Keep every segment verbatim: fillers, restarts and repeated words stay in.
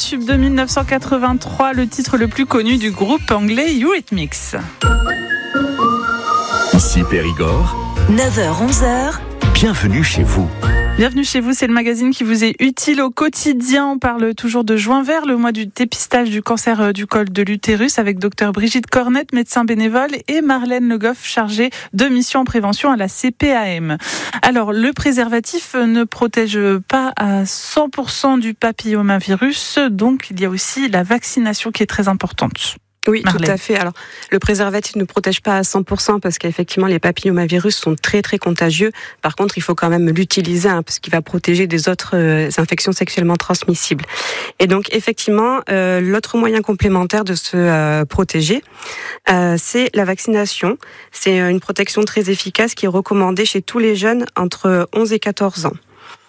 tube de dix-neuf cent quatre-vingt-trois, le titre le plus connu du groupe anglais Eurythmics. Ici Périgord, neuf heures onze heures. Bienvenue chez vous. Bienvenue chez vous, c'est le magazine qui vous est utile au quotidien. On parle toujours de Juin vert, le mois du dépistage du cancer du col de l'utérus, avec docteur Brigitte Cornette, médecin bénévole, et Marlène Le Goff, chargée de mission en prévention à la C P A M. Alors, le préservatif ne protège pas à cent pour cent du papillomavirus, donc il y a aussi la vaccination qui est très importante. Oui, Marlène. Tout à fait. Alors, le préservatif ne protège pas à cent pour cent parce qu'effectivement, les papillomavirus sont très, très contagieux. Par contre, il faut quand même l'utiliser hein, parce qu'il va protéger des autres euh, infections sexuellement transmissibles. Et donc, effectivement, euh, l'autre moyen complémentaire de se euh, protéger, euh, c'est la vaccination. C'est une protection très efficace qui est recommandée chez tous les jeunes entre onze et quatorze ans.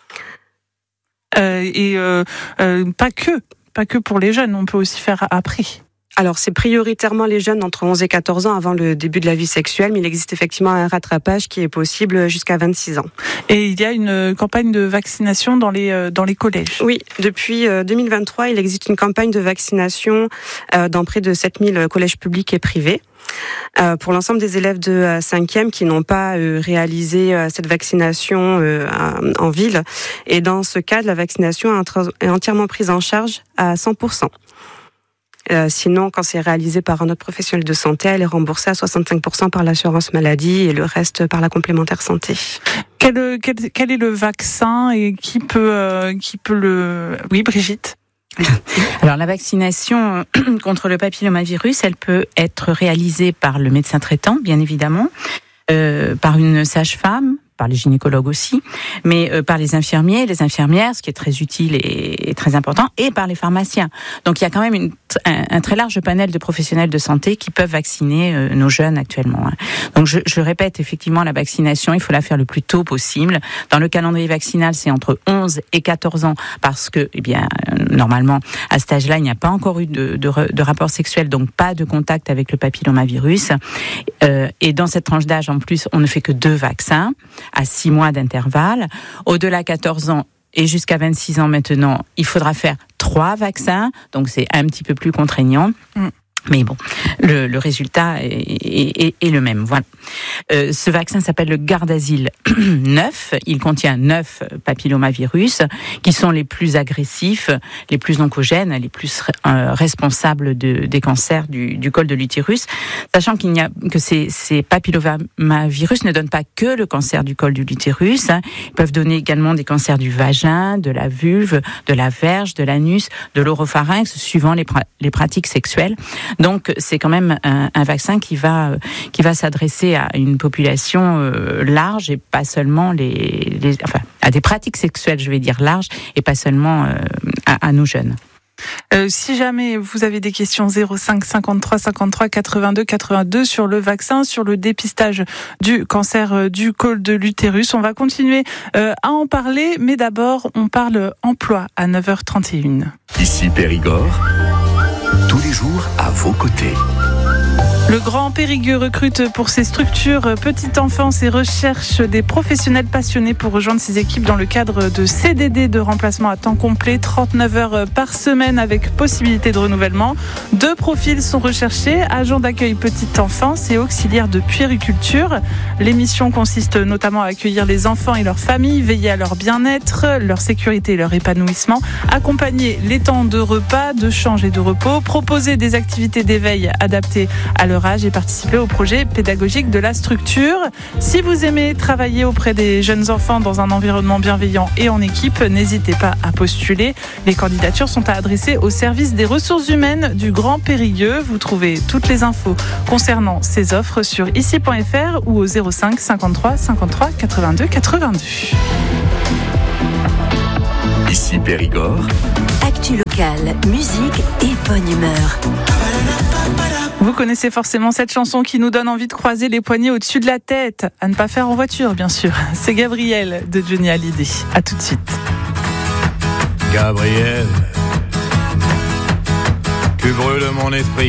Euh, et euh, euh, pas que, pas que pour les jeunes, on peut aussi faire après. Alors, c'est prioritairement les jeunes entre onze et quatorze ans avant le début de la vie sexuelle, mais il existe effectivement un rattrapage qui est possible jusqu'à vingt-six ans. Et il y a une campagne de vaccination dans les, dans les collèges. Oui, depuis deux mille vingt-trois, il existe une campagne de vaccination dans près de sept mille collèges publics et privés. Euh, pour l'ensemble des élèves de cinquième qui n'ont pas euh, réalisé euh, cette vaccination euh, en ville. Et dans ce cas, la vaccination est entièrement prise en charge à cent pour cent. Euh, sinon, quand c'est réalisé par un autre professionnel de santé, elle est remboursée à soixante-cinq pour cent par l'assurance maladie et le reste par la complémentaire santé. Quel, quel, quel est le vaccin et qui peut, euh, qui peut le... Oui, Brigitte ? Alors la vaccination contre le papillomavirus, elle peut être réalisée par le médecin traitant, bien évidemment, euh, par une sage-femme, par les gynécologues aussi, mais euh, par les infirmiers, les infirmières, ce qui est très utile et, et très important, et par les pharmaciens. Donc il y a quand même une, un, un très large panel de professionnels de santé qui peuvent vacciner euh, nos jeunes actuellement. Hein. Donc je, je répète, effectivement, la vaccination, il faut la faire le plus tôt possible. Dans le calendrier vaccinal, c'est entre onze et quatorze ans, parce que, eh bien, euh, normalement, à cet âge-là, il n'y a pas encore eu de, de, de rapport sexuel, donc pas de contact avec le papillomavirus. Euh, et dans cette tranche d'âge, en plus, on ne fait que deux vaccins à six mois d'intervalle. Au-delà de quatorze ans et jusqu'à vingt-six ans maintenant, il faudra faire trois vaccins, donc c'est un petit peu plus contraignant. Mm. Mais bon, le, le résultat est, est, est le même. Voilà. Euh, ce vaccin s'appelle le Gardasil neuf. Il contient neuf papillomavirus qui sont les plus agressifs, les plus oncogènes, les plus euh, responsables de, des cancers du, du col de l'utérus. Sachant qu'il n'y a que ces, ces papillomavirus ne donnent pas que le cancer du col de l'utérus. Hein. Ils peuvent donner également des cancers du vagin, de la vulve, de la verge, de l'anus, de l'oropharynx, suivant les, pra- les pratiques sexuelles. Donc c'est quand même un, un vaccin qui va qui va s'adresser à une population euh, large et pas seulement les, les enfin à des pratiques sexuelles, je vais dire larges, et pas seulement euh, à, à nos jeunes. Euh, si jamais vous avez des questions, zéro cinq cinquante-trois cinquante-trois quatre-vingt-deux quatre-vingt-deux sur le vaccin, sur le dépistage du cancer du col de l'utérus, on va continuer euh, à en parler, mais d'abord on parle emploi à neuf heures trente et une. Ici Périgord, tous les jours à vos côtés. Le Grand Périgueux recrute pour ses structures petite enfance et recherche des professionnels passionnés pour rejoindre ses équipes dans le cadre de C D D de remplacement à temps complet, trente-neuf heures par semaine avec possibilité de renouvellement. Deux profils sont recherchés, agent d'accueil petite enfance et auxiliaire de puériculture. L'émission consiste notamment à accueillir les enfants et leurs familles, veiller à leur bien-être, leur sécurité et leur épanouissement, accompagner les temps de repas, de change et de repos, proposer des activités d'éveil adaptées à leur âge et participer au projet pédagogique de la structure. Si vous aimez travailler auprès des jeunes enfants dans un environnement bienveillant et en équipe, n'hésitez pas à postuler. Les candidatures sont à adresser au service des ressources humaines du Grand Périgueux. Vous trouvez toutes les infos concernant ces offres sur ici point f r ou au zéro cinq cinquante-trois cinquante-trois quatre-vingt-deux quatre-vingt-deux. Ici Périgord. Actu locale, musique et bonne humeur. Vous connaissez forcément cette chanson qui nous donne envie de croiser les poignets au-dessus de la tête. À ne pas faire en voiture, bien sûr. C'est Gabriel de Johnny Hallyday. À tout de suite. Gabriel, tu brûles mon esprit.